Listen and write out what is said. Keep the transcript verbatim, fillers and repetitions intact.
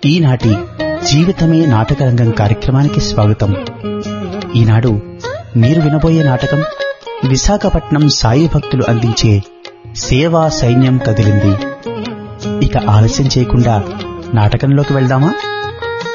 ఈనాటి జీవితమే నాటకరంగం కార్యక్రమానికి స్వాగతం. ఈనాడు మీరు వినబోయే నాటకం విశాఖపట్నం సాయి భక్తులు అందించే సేవా సైన్యం కదిలింది. ఇక ఆలస్యం చేయకుండా నాటకంలోకి వెళ్దామా?